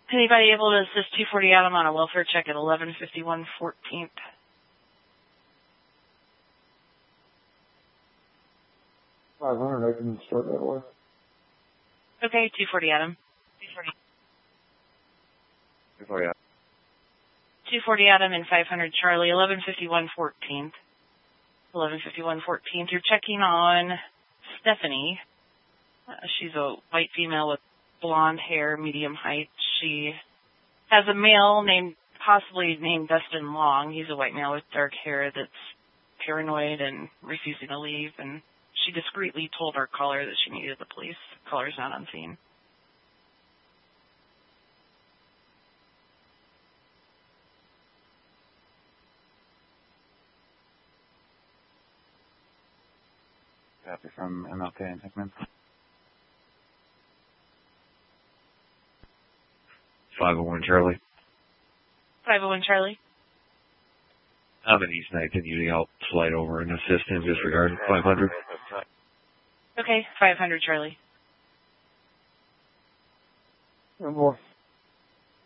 Anybody able to assist 240 Adam on a welfare check at 1151 14th? $500, I can start that way. Okay, 240 Adam. 240 Adam. 240 Adam and 500 Charlie, 1151 14th. 1151 14th. You're checking on Stephanie. She's a white female with blonde hair, medium height. She has a male possibly named Dustin Long. He's a white male with dark hair that's paranoid and refusing to leave, and she discreetly told our caller that she needed the police. Caller's not on scene. Copy from MLK and Hickman. 501 Charlie. 501 Charlie. I'm in East 9th, and you help slide over and assist in disregard 500. Okay, 500 Charlie. No more.